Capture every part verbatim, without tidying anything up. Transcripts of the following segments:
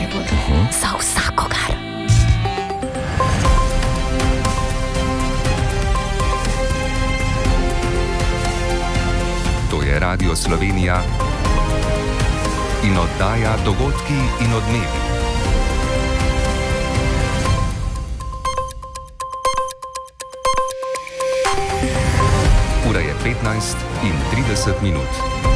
Mariboru. Uh-huh. Za vsakogar. To je Radio Slovenija in oddaja Dogodki in odmevi. Ura je petnajst in trideset minut.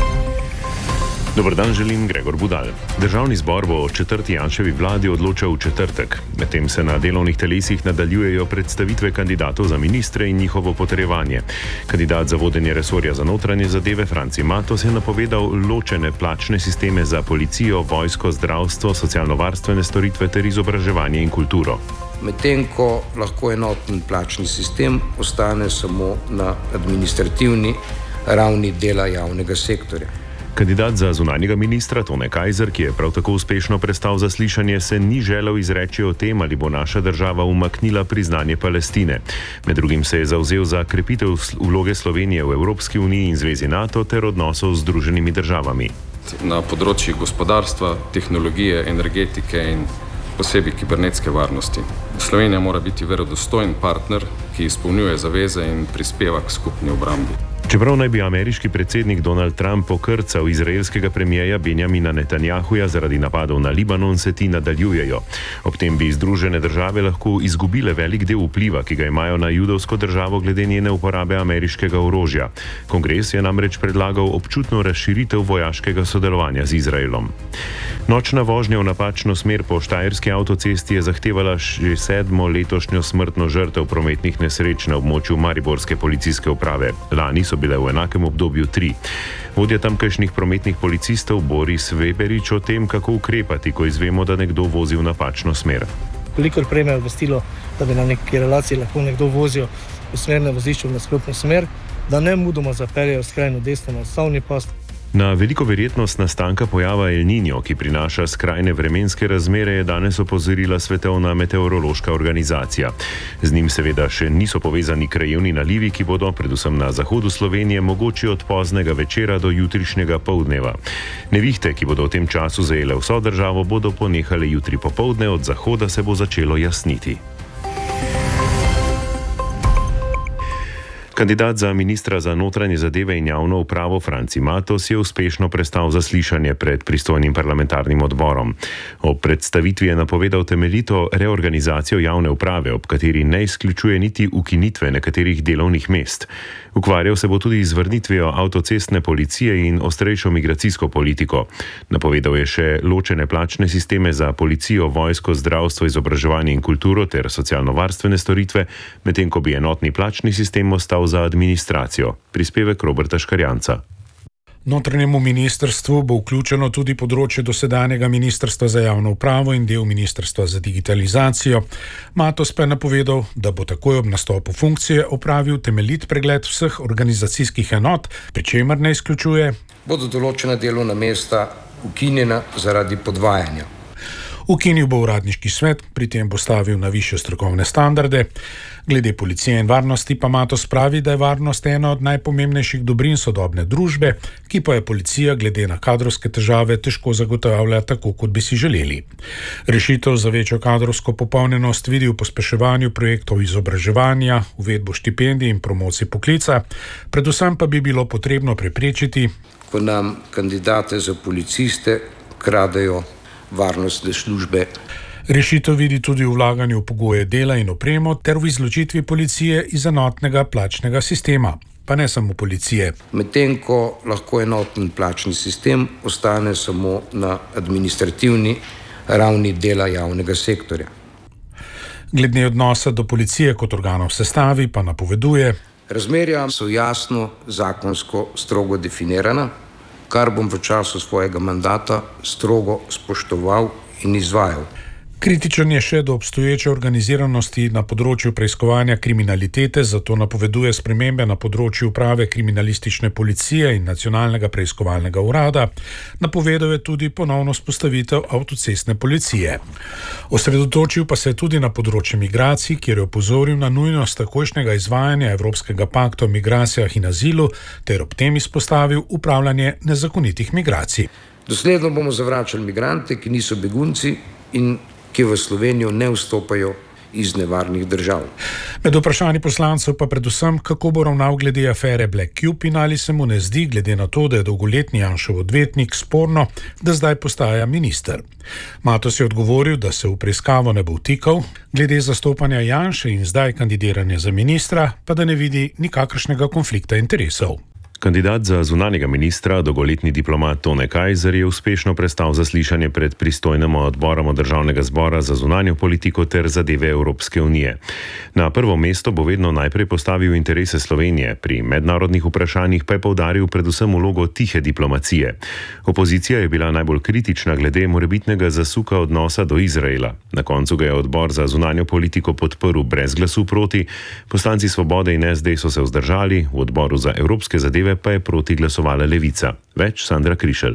Dober dan, želim Gregor Budal. Državni zbor bo o četrti Janševi vladi odločal v četrtek. Medtem se na delovnih telesih nadaljujejo predstavitve kandidatov za ministre in njihovo potrjevanje. Kandidat za vodenje resorja za notranje zadeve Franci Matos je napovedal ločene plačne sisteme za policijo, vojsko, zdravstvo, socialno-varstvene storitve ter izobraževanje in kulturo. Medtem ko lahko enoten plačni sistem ostane samo na administrativni ravni dela javnega sektorja. Kandidat za zunanjega ministra Tone Kajzer, ki je prav tako uspešno prestal zaslišanje, se ni želel izreči o tem, ali bo naša država umaknila priznanje Palestine. Med drugim se je zavzel za krepitev vloge Slovenije v Evropski uniji in Zvezi NATO ter odnosov z Združenimi državami. Na področju gospodarstva, tehnologije, energetike in posebej kibernetske varnosti. Slovenija mora biti verodostojen partner, ki izpolnjuje zaveze in prispeva k skupni obrambi. Čeprav naj bi ameriški predsednik Donald Trump pokrcal izraelskega premijeja Benjamina Netanjahuja zaradi napadov na Libanon, se ti nadaljujejo. Ob tem bi Združene države lahko izgubile velik del vpliva, ki ga imajo na judovsko državo glede njene uporabe ameriškega orožja. Kongres je namreč predlagal občutno razširitev vojaškega sodelovanja z Izraelom. Nočna vožnja v napačno smer po štajerski avtocesti je zahtevala že sedmo letošnjo smrtno žrtev prometnih nesreč na območju mariborske policijske uprave. Lani so bile v enakem obdobju tri. Vodja tamkajšnjih prometnih policistov Boris Weberič o tem, kako ukrepati, ko izvemo, da nekdo vozi v napačno smer. Kolikor prejme obvestilo, da bi na neki relaciji lahko nekdo vozil v smer na vozišču v nasprotno smer, da ne mudoma zapeljejo skrajno desno na odstavni pas. Na veliko verjetnost nastanka pojava El Niño, ki prinaša skrajne vremenske razmere, je danes opozorila Svetovna meteorološka organizacija. Z njim seveda še niso povezani krajevni nalivi, ki bodo, predvsem na zahodu Slovenije, mogoči od poznega večera do jutrišnjega poldneva. Nevihte, ki bodo v tem času zajele vso državo, bodo ponehale jutri popoldne, od zahoda se bo začelo jasniti. Kandidat za ministra za notranje zadeve in javno upravo Franci Matos je uspešno prestal zaslišanje pred pristojnim parlamentarnim odborom. Ob predstavitvi je napovedal temeljito reorganizacijo javne uprave, ob kateri ne izključuje niti ukinitve nekaterih delovnih mest. Ukvarjal se bo tudi z vrnitvijo avtocestne policije in ostrejšo migracijsko politiko. Napovedal je še ločene plačne sisteme za policijo, vojsko, zdravstvo, izobraževanje in kulturo ter socialno-varstvene storitve, medtem ko bi enotni plačni sistem ostal za administracijo. Prispevek Roberta Škarjanca. Notranjemu ministrstvu bo vključeno tudi področje dosedanjega ministrstva za javno upravo in del ministrstva za digitalizacijo. Matos pa je napovedal, da bo takoj ob nastopu funkcije opravil temeljit pregled vseh organizacijskih enot, pri čemer ne izključuje: bodo določena delovna mesta ukinjena zaradi podvajanja. Ukinil bo uradniški svet, pri tem bo stavil na višje strokovne standarde. Glede policije in varnosti pa Matos pravi, da je varnost ena od najpomembnejših dobrin sodobne družbe, ki pa je policija glede na kadrovske težave težko zagotavlja tako, kot bi si želeli. Rešitev za večjo kadrovsko popolnjenost vidi v pospeševanju projektov izobraževanja, uvedbo štipendij in promocij poklica, predvsem pa bi bilo potrebno preprečiti, ko nam kandidate za policiste kradejo varnostne službe. Rešitev vidi tudi v vlaganju v pogoje dela in opremo ter v izločitvi policije iz enotnega plačnega sistema, pa ne samo policije. Medtem ko lahko enoten plačni sistem ostane samo na administrativni ravni dela javnega sektorja. Glede odnosa do policije kot organov sestavi pa napoveduje: razmerja so jasno, zakonsko, strogo definirana, kar bom v času svojega mandata strogo spoštoval in izvajal. Kritičen je še do obstoječe organiziranosti na področju preiskovanja kriminalitete, zato napoveduje spremembe na področju uprave kriminalistične policije in nacionalnega preiskovalnega urada. Napovedal je tudi ponovno vzpostavitev avtocestne policije. Osredotočil pa se je tudi na področje migracij, kjer je opozoril na nujnost takojšnjega izvajanja Evropskega pakta o migracijah in azilu ter ob tem izpostavil upravljanje nezakonitih migracij. Dosledno bomo zavračali migrante, ki niso begunci, in ki v Slovenijo ne vstopajo iz nevarnih držav. Med vprašanji poslancev pa predvsem, kako bo ravnal glede afere Black Cube in ali se mu ne zdi, glede na to, da je dolgoletni Janšev odvetnik, sporno, da zdaj postaja minister. Matos je odgovoril, da se v preiskavo ne bo vtikal, glede zastopanja Janše in zdaj kandidiranja za ministra, pa da ne vidi nikakršnega konflikta interesov. Kandidat za zunanjega ministra, dolgoletni diplomat Tone Kajzer, je uspešno prestal zaslišanje pred pristojnim odborom Državnega zbora za zunanjo politiko ter zadeve Evropske unije. Na prvo mesto bo vedno najprej postavil interese Slovenije, pri mednarodnih vprašanjih pa je poudaril predvsem vlogo tihe diplomacije. Opozicija je bila najbolj kritična glede morebitnega zasuka odnosa do Izraela. Na koncu ga je odbor za zunanjo politiko podprl brez glasu proti, poslanci Svobode in S D so se vzdržali, v odboru za evropske zadeve pa je proti glasovala Levica. Več Sandra Krišelj.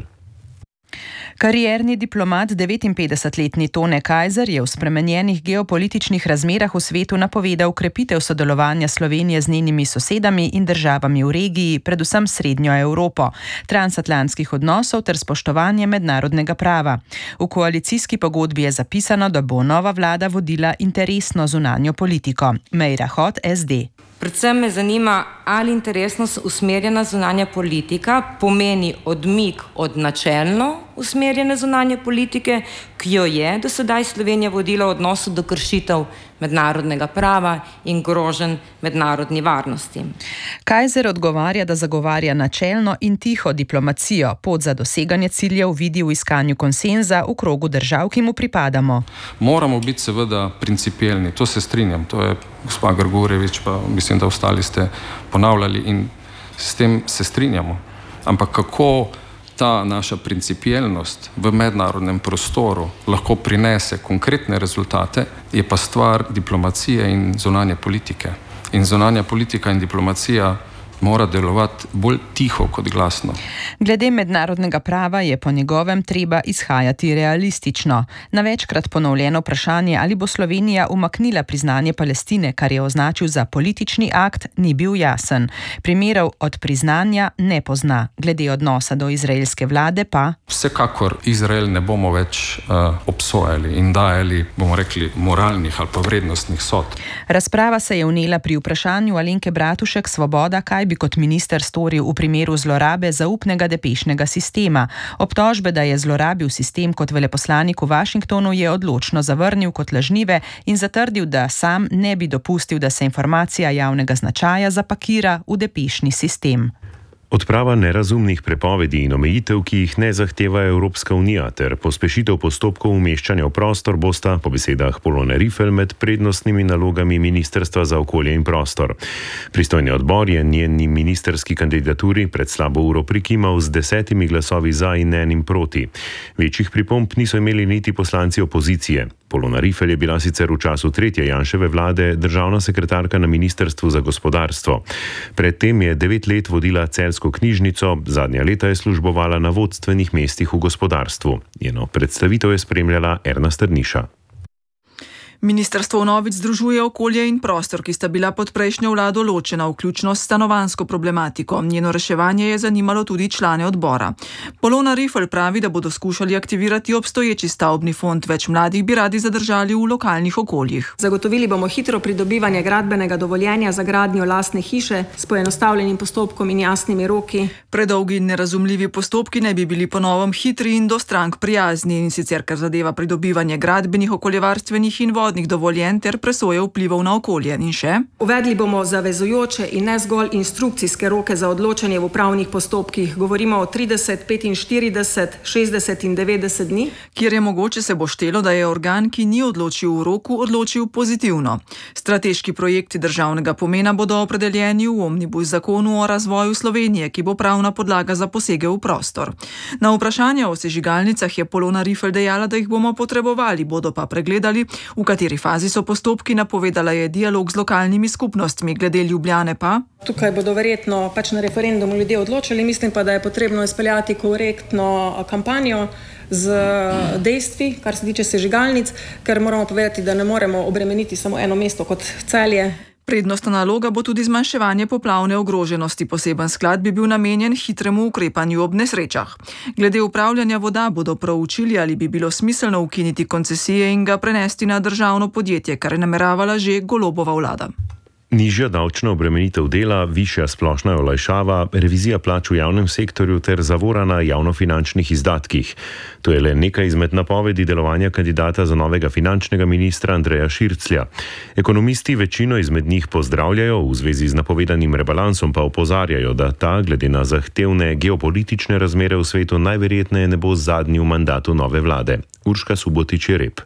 Karierni diplomat devetinpetdesetletni Tone Kajzer je v spremenjenih geopolitičnih razmerah v svetu napovedal krepitev sodelovanja Slovenije z njenimi sosedami in državami v regiji, predvsem Srednjo Evropo, transatlantskih odnosov ter spoštovanje mednarodnega prava. V koalicijski pogodbi je zapisano, da bo nova vlada vodila interesno zunanjo politiko. Meira Hot, S D. Predvsem me zanima, ali interesno usmerjena zunanja politika pomeni odmik od načelno usmerjene zunanje politike, ki jo je do sedaj Slovenija vodila v odnosu do kršitev mednarodnega prava in groženj mednarodni varnosti. Kajzer odgovarja, da zagovarja načelno in tiho diplomacijo. Pot za doseganje ciljev vidi v iskanju konsenza v krogu držav, ki mu pripadamo. Moramo biti seveda principielni, to se strinjam, to je gospa Grgurevič, pa mislim, da ostali ste ponavljali in s tem se strinjamo. Ampak kako ta naša principielnost v mednarodnem prostoru lahko prinese konkretne rezultate, je pa stvar diplomacije in zunanje politike. In zunanja politika in diplomacija mora delovati bolj tiho kot glasno. Glede mednarodnega prava je po njegovem treba izhajati realistično. Na večkrat ponovljeno vprašanje, ali bo Slovenija umaknila priznanje Palestine, kar je označil za politični akt, ni bil jasen. Primerov od priznanja ne pozna. Glede odnosa do izraelske vlade pa... Vsekakor Izrael ne bomo več uh, obsojali in dajali, bomo rekli, moralnih ali pa vrednostnih sodb. Razprava se je vnela pri vprašanju Alenke Bratušek, Svoboda, kaj bi kot minister storil v primeru zlorabe zaupnega depešnega sistema. Obtožbe, da je zlorabil sistem kot veleposlanik v Washingtonu, je odločno zavrnil kot lažnive in zatrdil, da sam ne bi dopustil, da se informacija javnega značaja zapakira v depešni sistem. Odprava nerazumnih prepovedi in omejitev, ki jih ne zahteva Evropska unija, ter pospešitev postopkov umeščanja v prostor bosta, po besedah Polone Rifel, med prednostnimi nalogami Ministrstva za okolje in prostor. Pristojni odbor je njeni ministerski kandidaturi pred slabo uro prikimal z desetimi glasovi za in enim proti. Večjih pripomb niso imeli niti poslanci opozicije. Polona Rifel je bila sicer v času tretje Janševe vlade državna sekretarka na Ministrstvu za gospodarstvo. Predtem je devet let vodila Celjsko knjižnico, zadnja leta je službovala na vodstvenih mestih v gospodarstvu. Njeno predstavitev je spremljala Erna Strniša. Ministrstvo vnovič združuje okolje in prostor, ki sta bila pod prejšnjo vlado ločena, vključno s stanovanjsko problematiko. Njeno reševanje je zanimalo tudi člane odbora. Polona Rifel pravi, da bodo skušali aktivirati obstoječi stavbni fond, več mladih bi radi zadržali v lokalnih okoljih. Zagotovili bomo hitro pridobivanje gradbenega dovoljenja za gradnjo lastne hiše s poenostavljenim postopkom in jasnimi roki. Predolgi in nerazumljivi postopki ne bi bili po novem hitri in do strank prijazni, in sicer kar zadeva pridobivanje gradbenih, okoljevarstvenih in vodnih dovoljen ter presoje vplivov na okolje. In še? Uvedli bomo zavezujoče in ne zgolj instrukcijske roke za odločanje v upravnih postopkih. Govorimo o trideset, petinštirideset, šestdeset in devetdeset dni. Kjer je mogoče, se bo štelo, da je organ, ki ni odločil v roku, odločil pozitivno. Strateški projekti državnega pomena bodo opredeljeni v omnibus zakonu o razvoju Slovenije, ki bo pravna podlaga za posege v prostor. Na vprašanje o sežigalnicah je Polona Rifel dejala, da jih bomo potrebovali, bodo pa pregledali, v kateri V kateri fazi so postopki, napovedala je dialog z lokalnimi skupnostmi, glede Ljubljane pa. Tukaj bodo verjetno pač na referendumu ljudje odločili, mislim pa, da je potrebno izpeljati korektno kampanjo z dejstvi, kar se tiče sežigalnic, ker moramo povedati, da ne moremo obremeniti samo eno mesto kot Celje. Prednostna naloga bo tudi zmanjševanje poplavne ogroženosti. Poseben sklad bi bil namenjen hitremu ukrepanju ob nesrečah. Glede upravljanja voda bodo proučili, ali bi bilo smiselno ukiniti koncesije in ga prenesti na državno podjetje, kar je nameravala že Golobova vlada. Nižja davčna obremenitev dela, višja splošna olajšava, revizija plač v javnem sektorju ter zavora na javnofinančnih izdatkih. To je le nekaj izmed napovedi delovanja kandidata za novega finančnega ministra Andreja Širclja. Ekonomisti večino izmed njih pozdravljajo, v zvezi z napovedanim rebalansom pa opozarjajo, da ta glede na zahtevne geopolitične razmere v svetu najverjetneje ne bo zadnji v mandatu nove vlade. Urška Subotič-Jereb.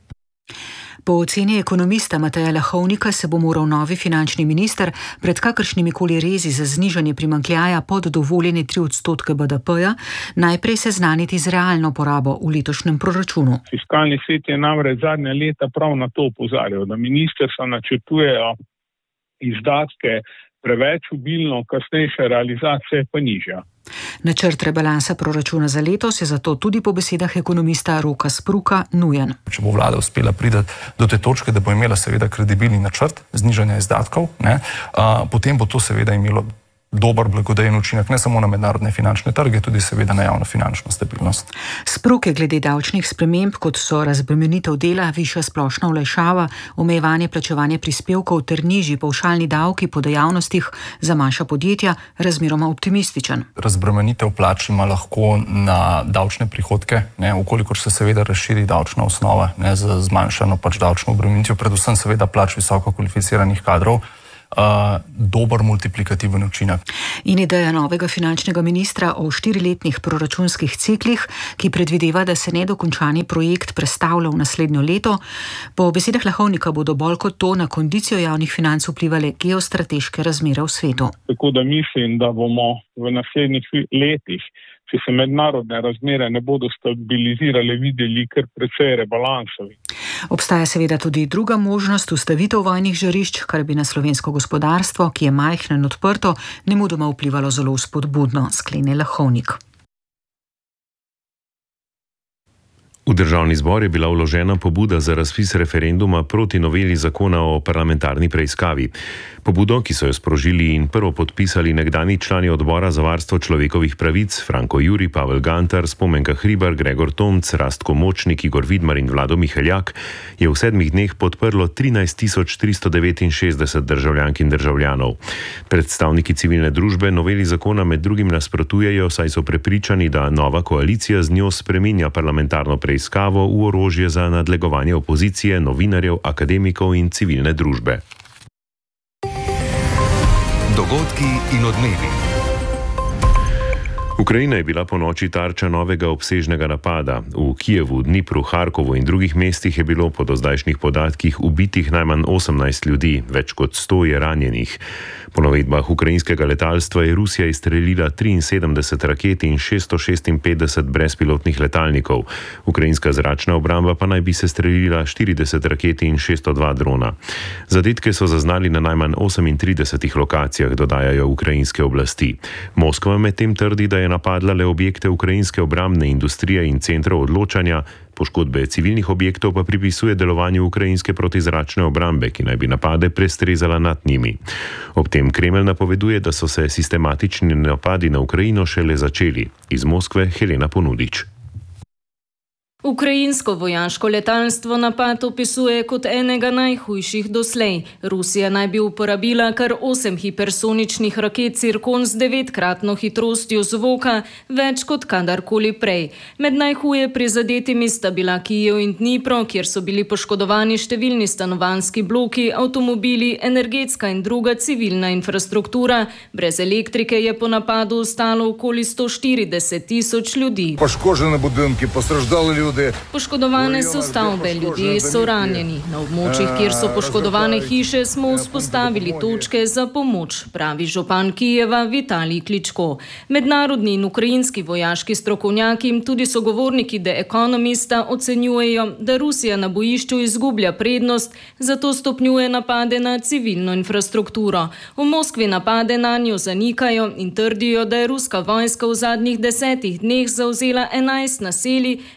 Po oceni ekonomista Mateja Lahovnika se bo moral novi finančni minister pred kakršnimi koli rezi za znižanje primanjkljaja pod dovoljene tri odstotke B D P-ja najprej seznaniti z realno porabo v letošnjem proračunu. Fiskalni svet je namreč zadnja leta prav na to opozarjal, da ministrstva načrtujejo izdatke preveč obilno, kasnejša realizacija pa nižja. Načrt rebalansa proračuna za letos je zato tudi po besedah ekonomista Roka Spruka nujen. Če bo vlada uspela priti do te točke, da bo imela seveda kredibilni načrt znižanja izdatkov, ne, a, potem bo to seveda imelo dober blagodejen učinek ne samo na mednarodne finančne trge, tudi seveda na javno finančno stabilnost. Spruke glede davčnih sprememb, kot so razbremenitev dela, višja splošna olajšava, omejevanje plačevanja prispevkov ter nižji pavšalni davki po dejavnostih za manjša podjetja, razmeroma optimističen. Razbremenitev plač ima lahko na davčne prihodke, ne, ukolikor se seveda razširi davčna osnova, ne, z zmanjšano pač davčno obremenitev, predvsem seveda plač visoko kvalificiranih kadrov. Uh, dober multiplikativen učinek. In ideja novega finančnega ministra o štiriletnih proračunskih ciklih, ki predvideva, da se nedokončani projekt prestavlja v naslednjo leto. Po besedah Lahovnika bodo bolj kot to na kondicijo javnih financ vplivale geostrateške razmere v svetu. Tako da mislim, da bomo v naslednjih letih, če se mednarodne razmere ne bodo stabilizirale, videli kar precej rebalansov. Obstaja seveda tudi druga možnost, ustavitev vojnih žarišč, kar bi na slovensko gospodarstvo, ki je majhno in odprto, nemudoma vplivalo zelo spodbudno, sklene Lahovnik. V državni zbor je bila vložena pobuda za razpis referenduma proti noveli zakona o parlamentarni preiskavi. Pobudo, ki so jo sprožili in prvo podpisali nekdanji člani odbora za varstvo človekovih pravic Franko Juri, Pavel Gantar, Spomenka Hribar, Gregor Tomc, Rastko Močnik, Igor Vidmar in Vlado Miheljak, je v sedmih dneh podprlo trinajst tisoč tristo devetinšestdeset državljank in državljanov. Predstavniki civilne družbe noveli zakona med drugim nasprotujejo, saj so prepričani, da nova koalicija z njo spreminja parlamentarno preiskavo preiskavo v orožje za nadlegovanje opozicije, novinarjev, akademikov in civilne družbe. Dogodki in odmevi. Ukrajina je bila po noči tarča novega obsežnega napada. V Kijevu, Dnipru, Harkovu in drugih mestih je bilo po dozdajšnjih podatkih ubitih najmanj osemnajst ljudi, več kot sto je ranjenih. Po navedbah ukrajinskega letalstva je Rusija izstrelila triinsedemdeset raket in šeststo šestinpetdeset brezpilotnih letalnikov. Ukrajinska zračna obramba pa naj bi se strelila štirideset raket in šeststo dva drona. Zadetke so zaznali na najmanj osemintridesetih lokacijah, dodajajo ukrajinske oblasti. Moskva medtem trdi, da je napadla le objekte ukrajinske obrambne industrije in centrov odločanja, poškodbe civilnih objektov pa pripisuje delovanju ukrajinske protizračne obrambe, ki naj bi napade prestrezala nad njimi. Ob tem Kremelj napoveduje, da so se sistematični napadi na Ukrajino šele začeli. Iz Moskve Helena Ponudič. Ukrajinsko vojaško letalstvo napad opisuje kot enega najhujših doslej. Rusija naj bi uporabila kar osem hipersoničnih raket Cirkon z devetkratno hitrostjo zvoka, več kot kadarkoli prej. Med najhuje prizadetimi sta bila Kijev in Dnipro, kjer so bili poškodovani številni stanovanjski bloki, avtomobili, energetska in druga civilna infrastruktura. Brez elektrike je po napadu ostalo okoli sto štirideset tisoč ljudi. Poškođene budinke, postраждали ljudi. Poškodovane so stavbe, ljudje so ranjeni. Na območjih, kjer so poškodovane hiše, smo vzpostavili točke za pomoč, pravi župan Kijeva Vitalij Kličko. Mednarodni in ukrajinski vojaški strokovnjaki, tudi sogovorniki The Economista, ocenjujejo, da Rusija na bojišču izgublja prednost, zato stopnjuje napade na civilno infrastrukturo. V Moskvi napade na njo zanikajo in trdijo, da je ruska vojska v zadnjih desetih dneh zavzela enajst naselij, med njimi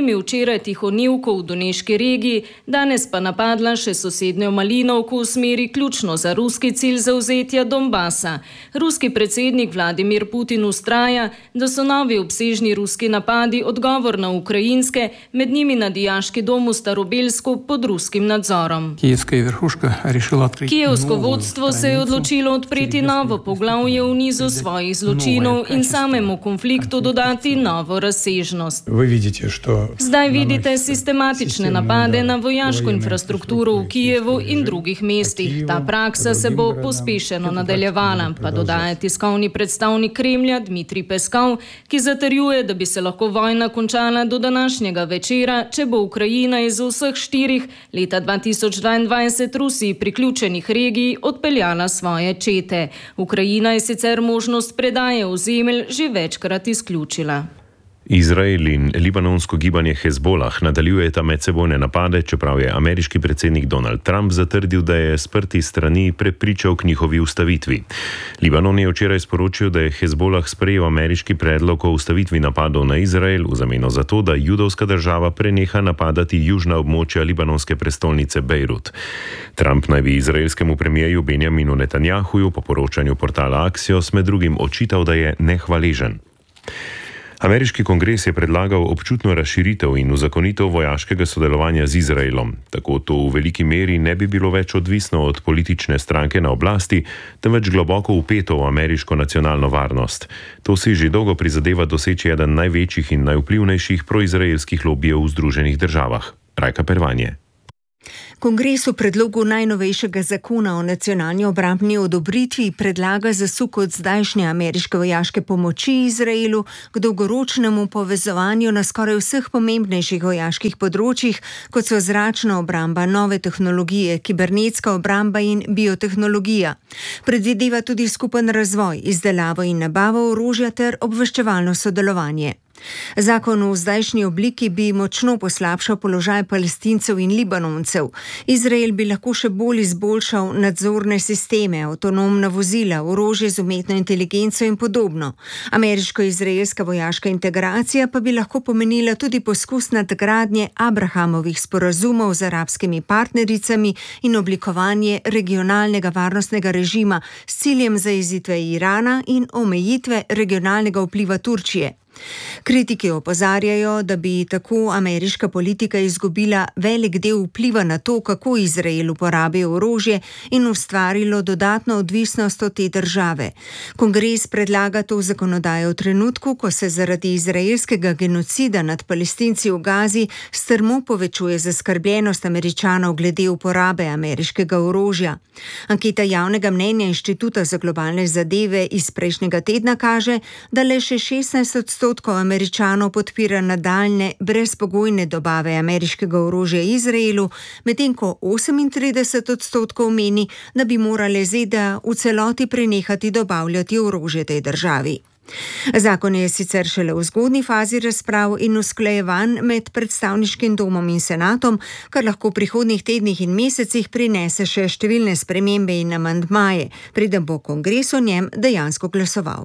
njimi včeraj Tihonivko v Doneški regiji, danes pa napadla še sosednjo Malinovko v smeri ključno za ruski cilj zavzetja Donbasa. Ruski predsednik Vladimir Putin ustraja, da so novi obsežni ruski napadi odgovor na ukrajinske, med njimi na dijaški dom v Starobelsku pod ruskim nadzorom. Kijevsko vodstvo se je odločilo odpreti novo poglavje v nizu svojih zločinov in samemu konfliktu dodati novo razsežnost. Zdaj vidite sistematične napade na vojaško infrastrukturo v Kijevu in drugih mestih. Ta praksa se bo pospešeno nadaljevala, pa dodaja tiskovni predstavnik Kremlja Dmitrij Peskov, ki zatrjuje, da bi se lahko vojna končala do današnjega večera, če bo Ukrajina iz vseh štirih leta dva tisoč dvaindvajset Rusiji priključenih regij odpeljala svoje čete. Ukrajina je sicer možnost predaje ozemelj že večkrat izključila. Izrael in libanonsko gibanje Hezbolah nadaljujeta medsebojne napade, čeprav je ameriški predsednik Donald Trump zatrdil, da je sprti strani prepričal k njihovi ustavitvi. Libanon je včeraj sporočil, da je Hezbolah sprejel ameriški predlog o ustavitvi napadov na Izrael v zameno za to, da judovska država preneha napadati južna območja libanonske prestolnice Bejrut. Trump naj bi izraelskemu premijeju Benjaminu Netanjahuju po poročanju portala Axios med drugim očital, da je nehvaležen. Ameriški kongres je predlagal občutno razširitev in uzakonitev vojaškega sodelovanja z Izraelom. Tako to v veliki meri ne bi bilo več odvisno od politične stranke na oblasti, temveč globoko vpeto v ameriško nacionalno varnost. To si že dolgo prizadeva doseči eden največjih in najvplivnejših proizraelskih lobijev v Združenih državah. Rajka Pervanje. Kongres v predlogu najnovejšega zakona o nacionalni obrambni odobritvi predlaga zasuk od zdajšnje ameriške vojaške pomoči Izraelu k dolgoročnemu povezovanju na skoraj vseh pomembnejših vojaških področjih, kot so zračna obramba, nove tehnologije, kibernetska obramba in biotehnologija. Predvideva tudi skupen razvoj, izdelavo in nabavo orožja ter obveščevalno sodelovanje. Zakon v zdajšnji obliki bi močno poslabšal položaj Palestincev in Libanoncev. Izrael bi lahko še bolj izboljšal nadzorne sisteme, avtonomna vozila, orožje z umetno inteligenco in podobno. Ameriško-izraelska vojaška integracija pa bi lahko pomenila tudi poskus nadgradnje Abrahamovih sporazumov z arabskimi partnericami in oblikovanje regionalnega varnostnega režima s ciljem zajezitve Irana in omejitve regionalnega vpliva Turčije. Kritiki opozarjajo, da bi tako ameriška politika izgubila velik del vpliva na to, kako Izrael uporabi orožje in ustvarilo dodatno odvisnost od te države. Kongres predlaga to zakonodajo v trenutku, ko se zaradi izraelskega genocida nad Palestinci v Gazi strmo povečuje zaskrbljenost Američanov glede uporabe ameriškega orožja. Anketa javnega mnenja Inštituta za globalne zadeve iz prejšnjega tedna kaže, da le še šestnajst odstotkov Američanov podpira nadaljne brezpogojne dobave ameriškega orožja Izraelu, medtem ko osemintrideset odstotkov meni, da bi morale Z D A v celoti prenehati dobavljati orožje tej državi. Zakon je sicer šele v zgodnji fazi razprav in usklajevanj med predstavniškim domom in senatom, kar lahko v prihodnjih tednih in mesecih prinese še številne spremembe in amandmaje, preden bo kongres o njem dejansko glasoval.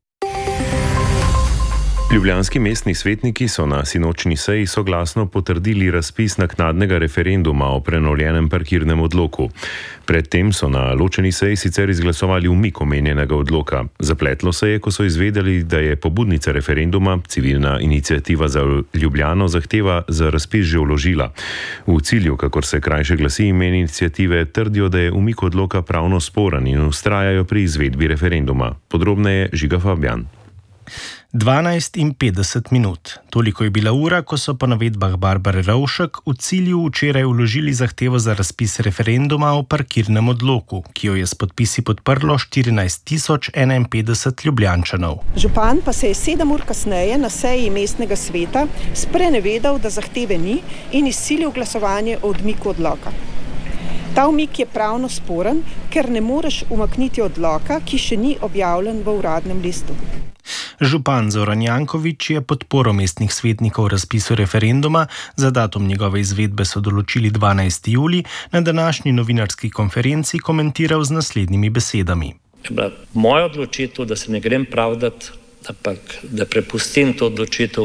Ljubljanski mestni svetniki so na sinočni seji soglasno potrdili razpis naknadnega referenduma o prenovljenem parkirnem odloku. Predtem so na ločeni seji sicer izglasovali umik omenjenega odloka. Zapletlo se je, ko so izvedeli, da je pobudnica referenduma, civilna iniciativa za Ljubljano, zahteva za razpis že vložila. V cilju, kakor se krajše glasi ime iniciative, trdijo, da je umik odloka pravno sporen in vztrajajo pri izvedbi referenduma. Podrobneje Žiga Fabjan. dvanajst in petdeset minut. Toliko je bila ura, ko so po navedbah Barbare Rovšek v cilju včeraj vložili zahtevo za razpis referenduma o parkirnem odloku, ki jo je s podpisi podprlo štirinajst tisoč enainpetdeset Ljubljančanov. Župan pa se je sedem ur kasneje na seji mestnega sveta sprenevedal, da zahteve ni in izsilil glasovanje o odmiku odloka. Ta umik je pravno sporen, ker ne moreš umakniti odloka, ki še ni objavljen v uradnem listu. Župan Zoran Janković je podporo mestnih svetnikov razpisu referenduma, za datum njegove izvedbe so določili dvanajsti julij, na današnji novinarski konferenci komentiral z naslednjimi besedami. Je bila moja odločitev, da se ne grem pravdati, ampak da prepustim to odločitev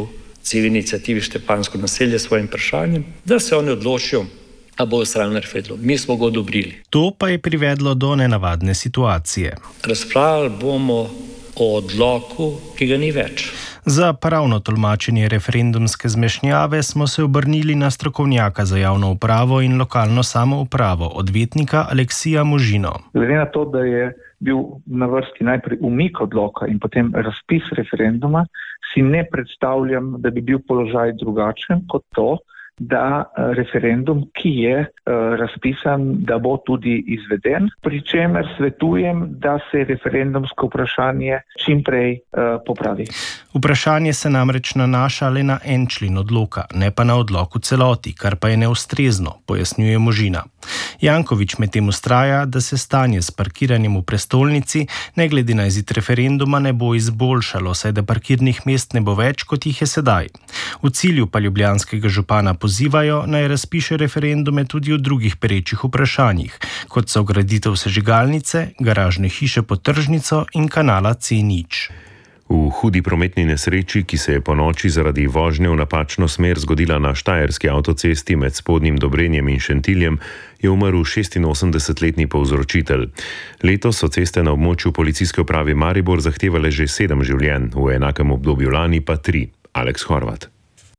civilni iniciativi Štepanjsko naselje s svojim vprašanjem, da se oni odločijo, a bo ustrajal referendum. Mi smo ga odobrili. To pa je privedlo do nenavadne situacije. Razpravljali bomo o odloku, ki ga ni več. Za pravno tolmačenje referendumske zmešnjave smo se obrnili na strokovnjaka za javno upravo in lokalno samoupravo, odvetnika Aleksija Možino. Glede na to, da je bil na vrsti najprej umik odloka in potem razpis referenduma, si ne predstavljam, da bi bil položaj drugačen kot to, da referendum, ki je uh, razpisan, da bo tudi izveden, pri čemer svetujem, da se referendumsko vprašanje čim prej uh, popravi. Vprašanje se namreč nanaša le na en člen odloka, ne pa na odlok v celoti, kar pa je neustrezno, pojasnjuje Možina. Janković medtem ustraja, da se stanje s parkiranjem v prestolnici ne glede na izid referenduma ne bo izboljšalo, saj da parkirnih mest ne bo več, kot jih je sedaj. V cilju pa ljubljanskega župana pozivajo, naj razpiše referendume tudi o drugih perečih vprašanjih, kot so graditev sežigalnice, garažne hiše pod tržnico in kanala C nič. V hudi prometni nesreči, ki se je po noči zaradi vožnje v napačno smer zgodila na štajerski avtocesti med Spodnjim Dobrenjem in Šentiljem, je umrl šestinosemdesetletni povzročitelj. Letos so ceste na območju policijske uprave Maribor zahtevale že sedem življenj, v enakem obdobju lani pa tri. Aleks Horvat.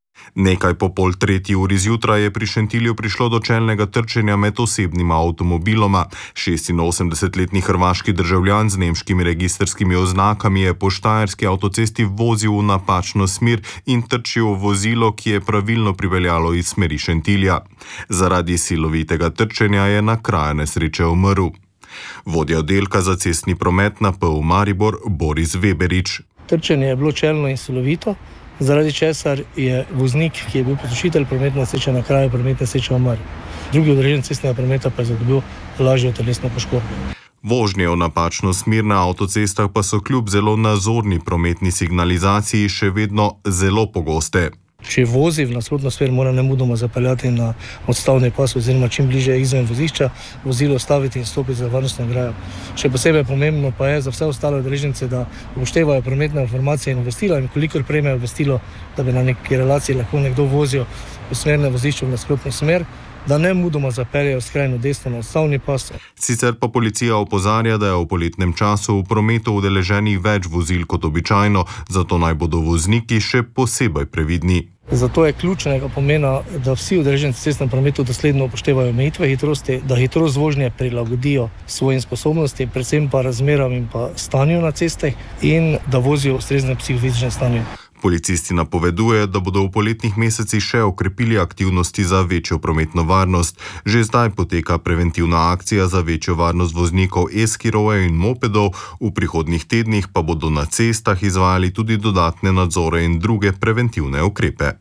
Nekaj po pol tretji uri zjutraj je pri Šentilju prišlo do čelnega trčenja med osebnima avtomobiloma. šestinosemdesetletni hrvaški državljan z nemškimi registrskimi oznakami je po štajerski avtocesti vozil v napačno smer in trčil v vozilo, ki je pravilno pripeljalo iz smeri Šentilja. Zaradi silovitega trčenja je na kraju nesreče umrl. Vodja oddelka za cestni promet na P U Maribor Boris Weberič. Trčenje je bilo čelno in silovito, zaradi česar je voznik, ki je bil povzročitelj prometne nesreče, na kraju prometne nesreče umrl. Drugi udeleženec cestnega prometa pa je zadobil lažjo telesno poškodbo. Vožnje v napačno smer na avtocestah pa so kljub zelo nazorni prometni signalizaciji še vedno zelo pogoste. Če vozi v nasprotno smer, mora nemudoma zapeljati na odstavni pas oziroma čim bliže izven vozišča, vozilo staviti in stopiti za varnostno ograjo. Še posebej pomembno pa je za vse ostale udeležence, da upoštevajo prometne informacije in obvestila, in kolikor prejmejo obvestilo, da bi na neki relaciji lahko nekdo vozil v smernem vozišču v nasprotno smer, da nemudoma zapeljejo skrajno desno na odstavni pas. Sicer pa policija opozarja, da je v poletnem času v prometu udeleženih več vozil kot običajno, zato naj bodo vozniki še posebej previdni. Zato je ključnega pomena, da vsi udeleženci v cestnem prometu dosledno upoštevajo omejitve hitrosti, da hitrost vožnje prilagodijo svojim sposobnostim, predvsem pa razmeram in pa stanju na cestah, in da vozijo v ustreznem psihofizičnem stanju. Policisti napovedujejo, da bodo v poletnih mesecih še okrepili aktivnosti za večjo prometno varnost. Že zdaj poteka preventivna akcija za večjo varnost voznikov e-skirojev in mopedov, v prihodnjih tednih pa bodo na cestah izvajali tudi dodatne nadzore in druge preventivne ukrepe.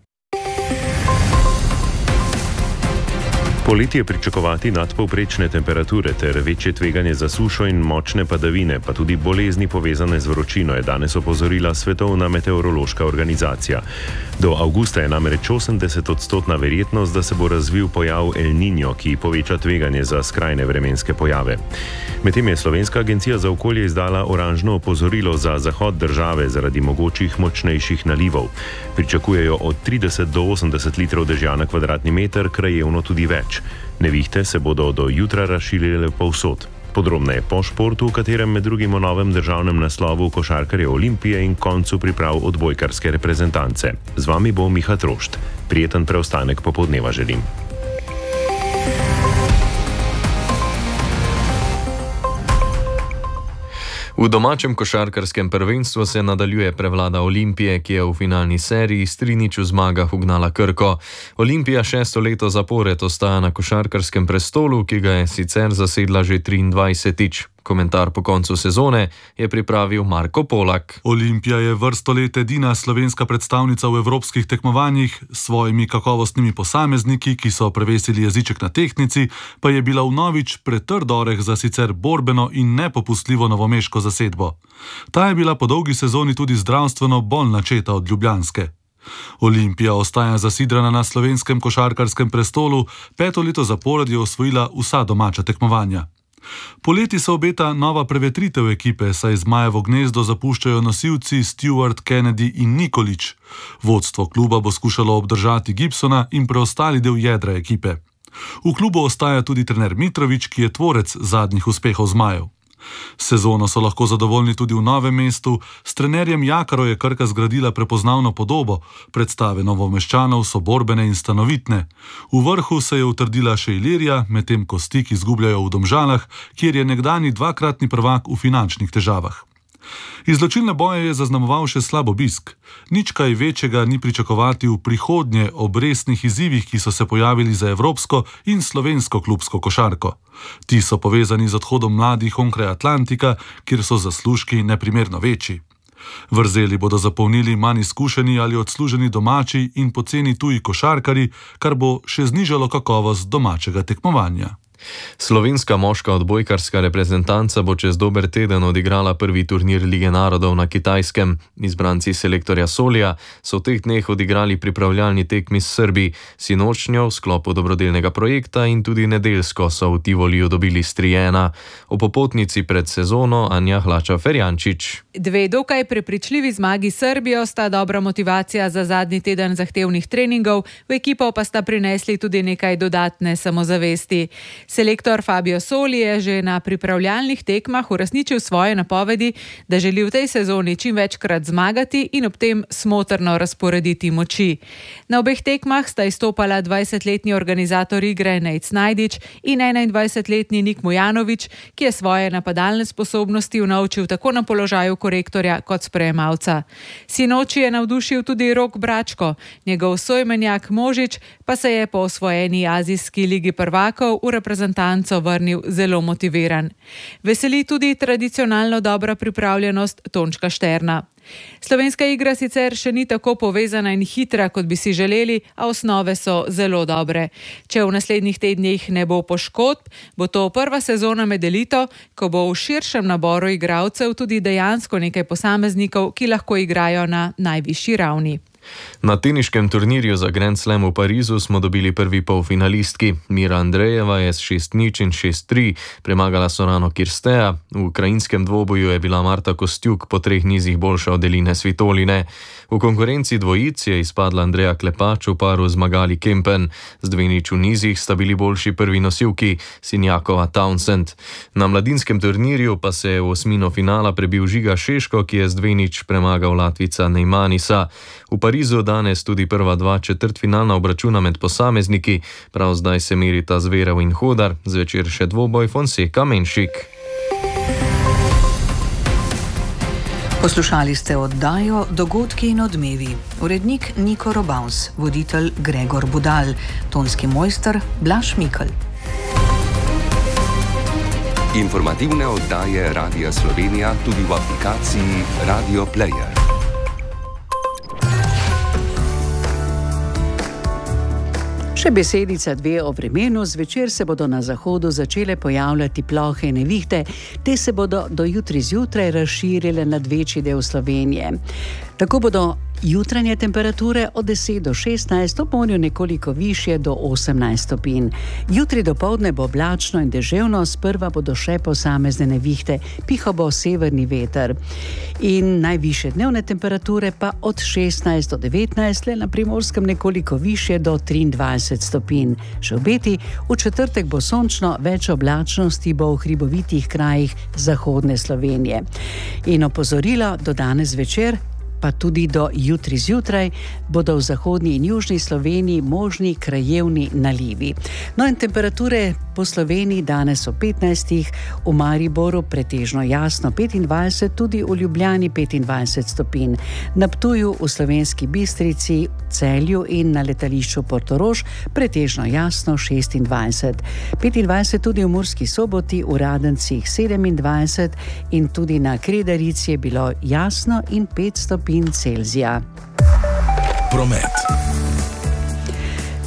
Poletje pričakovati nadpovprečne temperature ter večje tveganje za sušo in močne padavine, pa tudi bolezni povezane z vročino, je danes opozorila Svetovna meteorološka organizacija. Do avgusta je namreč osemdeset odstotna verjetnost, da se bo razvil pojav El Niño, ki poveča tveganje za skrajne vremenske pojave. Medtem je Slovenska agencija za okolje izdala oranžno opozorilo za zahod države zaradi mogočih močnejših nalivov. Pričakujejo od trideset do osemdeset litrov dežja na kvadratni meter, krajevno tudi več. Nevihte se bodo do jutra razširile povsod. Podrobneje po športu, v katerem med drugim o novem državnem naslovu košarkarjev Olimpije in koncu priprav odbojkarske reprezentance. Z vami bo Miha Trošt. Prijeten preostanek popoldneva želim. V domačem košarkarskem prvenstvu se nadaljuje prevlada Olimpije, ki je v finalni seriji s tri nič v zmagah ugnala Krko. Olimpija šesto leto zapored ostaja na košarkarskem prestolu, ki ga je sicer zasedla že triindvajsetič. Komentar po koncu sezone je pripravil Marko Polak. Olimpija je vrsto let edina slovenska predstavnica v evropskih tekmovanjih, s svojimi kakovostnimi posamezniki, ki so prevesili jeziček na tehtnici, pa je bila vnovič pretrd oreh za sicer borbeno in nepopustljivo novomeško zasedbo. Ta je bila po dolgi sezoni tudi zdravstveno bolj načeta od ljubljanske. Olimpija ostaja zasidrana na slovenskem košarkarskem prestolu, peto leto zapored je osvojila vsa domača tekmovanja. Poleti se obeta nova prevetritev ekipe, saj Zmajevo gnezdo zapuščajo nosilci Stewart, Kennedy in Nikolić. Vodstvo kluba bo skušalo obdržati Gibsona in preostali del jedra ekipe. V klubu ostaja tudi trener Mitrović, ki je tvorec zadnjih uspehov Zmajev. Sezono so lahko zadovoljni tudi v Novem mestu. S trenerjem Jakaro je Krka zgradila prepoznavno podobo. Predstave Novomeščanov so borbene in stanovitne. V vrhu se je utrdila še Ilirija, medtem ko stik izgubljajo v Domžalah, kjer je nekdanji dvakratni prvak v finančnih težavah. Izločilne boje je zaznamoval še slab obisk. Nič kaj večjega ni pričakovati v prihodnje ob resnih izzivih, ki so se pojavili za evropsko in slovensko klubsko košarko. Ti so povezani z odhodom mladih onkraj Atlantika, kjer so zaslužki neprimerno večji. Vrzeli bodo zapolnili manj izkušeni ali odsluženi domači in poceni tuji košarkari, kar bo še znižalo kakovost domačega tekmovanja. Slovenska moška odbojkarska reprezentanca bo čez dober teden odigrala prvi turnir Lige narodov na Kitajskem. Izbranci selektorja Solija so v teh dneh odigrali pripravljalni tekmi s Srbi, sinočnjo v sklopu dobrodelnega projekta in tudi nedeljsko so v Tivoliju dobili s tri ena. O popotnici pred sezono Anja Hlača-Ferjančič. Dve dokaj prepričljivi zmagi Srbijo sta dobra motivacija za zadnji teden zahtevnih treningov, v ekipo pa sta prinesli tudi nekaj dodatne samozavesti. Selektor Fabio Soli je že na pripravljalnih tekmah uresničil svoje napovedi, da želi v tej sezoni čim večkrat zmagati in ob tem smotrno razporediti moči. Na obeh tekmah sta izstopala dvajsetletni organizator igre Nejc Najdič in enaindvajsetletni Nik Mujanović, ki je svoje napadalne sposobnosti unovčil tako na položaju korektorja kot sprejemalca. Sinoči je navdušil tudi Rok Bračko, njegov soimenjak Možič pa se je po osvojeni azijski ligi prvakov v reprezentanco vrnil zelo motiviran. Veseli tudi tradicionalno dobra pripravljenost Tončka Šterna. Slovenska igra sicer še ni tako povezana in hitra, kot bi si želeli, a osnove so zelo dobre. Če v naslednjih tednih ne bo poškodb, bo to prva sezona med elito, ko bo v širšem naboru igralcev tudi dejansko nekaj posameznikov, ki lahko igrajo na najvišji ravni. Na teniškem turnirju za Grand Slam v Parizu smo dobili prvi polfinalistki. Mira Andrejeva je s šest nič in šest tri premagala Sorano Kirsteja. V ukrajinskem dvoboju je bila Marta Kostjuk po treh nizih boljša od Eline Svitoline. V konkurenci dvojic je izpadla Andreja Klepač v paru z Magali Kempen. Z dve nič v nizih sta bili boljši prvi nosilki Sinjakova Townsend. Na mladinskem turnirju pa se je v osmino finala prebil Žiga Šeško, ki je z dve nič premagal Latvica Neymanisa. V Parizu danes tudi prva dva četrtfinalna obračuna med posamezniki, prav zdaj se merita Zverev in Hodar, zvečer še dvoboj Fonseca Menšik. Poslušali ste oddajo Dogodki in odmevi. Urednik Niko Robavs, voditelj Gregor Budal, tonski mojster Blaž Mikl. Informativne oddaje Radia Slovenija tudi v aplikaciji Radio Player. Še besedica dve o vremenu. Zvečer se bodo na zahodu začele pojavljati plohe nevihte, te se bodo do jutri zjutraj razširile nad večji del Slovenije. Tako bodo jutranje temperature od deset do šestnajst, ob morju nekoliko višje do osemnajst stopinj. Jutri dopoldne bo oblačno in deževno, sprva bodo še posamezne nevihte, pihal bo severni veter. In najvišje dnevne temperature pa od šestnajst do devetnajst, le na Primorskem nekoliko višje do triindvajset stopinj. Še obeti, v četrtek bo sončno, več oblačnosti bo v hribovitih krajih zahodne Slovenije. In opozorilo do danes večer, pa tudi do jutri zjutraj, bodo v zahodni in južni Sloveniji možni krajevni nalivi. No in temperature po Sloveniji danes o petnajstih, v Mariboru pretežno jasno petindvajset, tudi v Ljubljani petindvajset stopinj. Na Ptuju, v Slovenski Bistrici, Celju in na letališču Portorož pretežno jasno šestindvajset. petindvajset tudi v Murski Soboti, v Radencih sedemindvajset in tudi na Kredarici je bilo jasno in pet stopinj Celzija. Promet.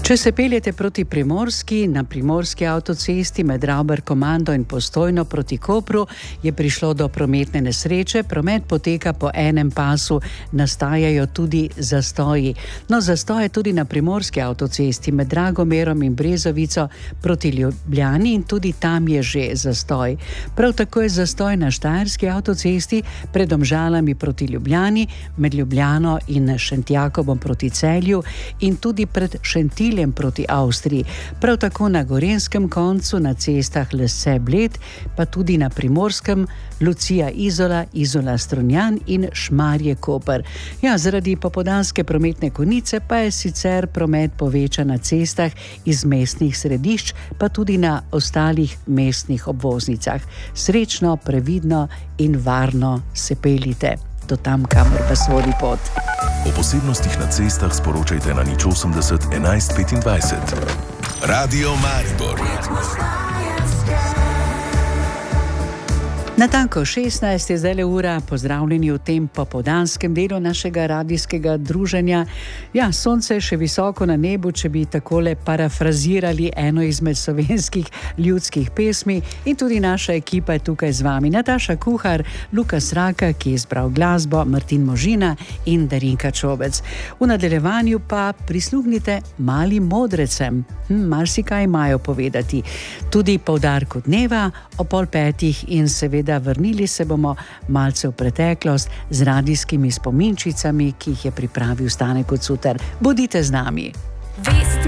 Če se peljete proti Primorski, na primorski avtocesti med Rauber Komando in Postojno proti Kopru, je prišlo do prometne nesreče. Promet poteka po enem pasu, nastajajo tudi zastoji. No, zastoje tudi na primorski avtocesti med Dragomerom in Brezovico proti Ljubljani in tudi tam je že zastoj. Prav tako je zastoj na štajerski avtocesti pred Domžalami proti Ljubljani, med Ljubljano in Šentjakobom proti Celju in tudi pred Šentiljem proti Avstriji. Prav tako na gorenjskem koncu na cestah Lese-Bled, pa tudi na primorskem Lucija-Izola, Izola-Strunjan in Šmarje-Koper. Ja, zaradi popoldanske prometne konice pa je sicer promet povečan na cestah iz mestnih središč, pa tudi na ostalih mestnih obvoznicah. Srečno, previdno in varno se peljite do tam, kamor vas vodi pot. O posebnostih na cestah sporočajte na nič osemdeset enajst petindvajset. Radio Maribor. Natanko šestnajst je zdaj ura, pozdravljeni v tem popoldanskem delu našega radijskega druženja. Ja, sonce je še visoko na nebu, če bi takole parafrazirali eno izmed slovenskih ljudskih pesmi, in tudi naša ekipa je tukaj z vami. Nataša Kuhar, Lukas Raka, ki je izbral glasbo, Martin Možina in Darinka Čobec. V nadaljevanju pa prisluhnite malim modrecem. Hm, marsikaj imajo povedati. Tudi poudarku dneva o pol petih in seveda da vrnili se bomo malce v preteklost z radijskimi spominčicami, ki jih je pripravil Stane Kocutar. Bodite z nami.